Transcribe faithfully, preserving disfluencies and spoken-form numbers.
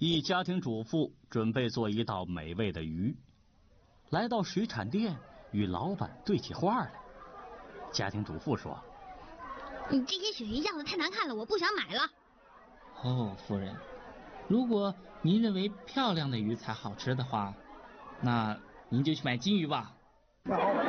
一家庭主妇准备做一道美味的鱼，来到水产店与老板对起话来。家庭主妇说：“ 你这些鳕鱼样子太难看了，我不想买了。” 哦，夫人，如果您认为漂亮的鱼才好吃的话，那您就去买金鱼吧。